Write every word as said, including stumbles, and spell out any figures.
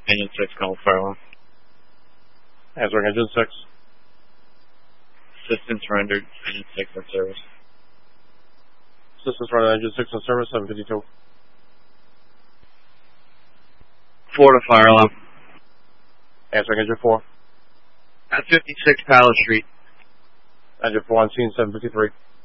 Engine six, call fire alarm. Answering Engine six. Assistance rendered, Engine six in service. Assistance rendered, Engine six in service, seven fifty-two. four to fire alarm. Answering Engine four. At fifty-six Palace Street. Engine four on scene, seven fifty-three.